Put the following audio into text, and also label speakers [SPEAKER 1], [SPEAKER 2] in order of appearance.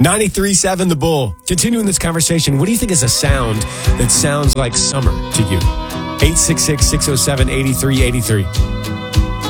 [SPEAKER 1] 93.7 The Bull. Continuing this conversation, what do you think is a sound that sounds like summer to you? 866-607-8383.